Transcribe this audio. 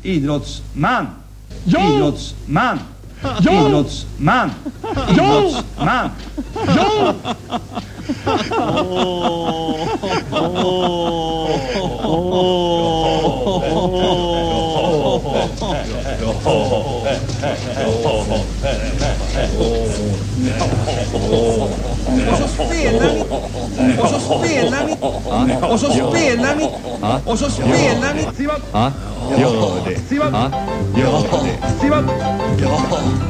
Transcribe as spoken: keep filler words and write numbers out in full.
Idrottsman. Ja! Idrottsman. Ja! Idrottsman. Ja! Idrottsman. Ja! Och så spelar ni. Och så spelar ni. Och så spelar ni. Och så spelar ni. Ja, gör det. Ja, gör det. Ja.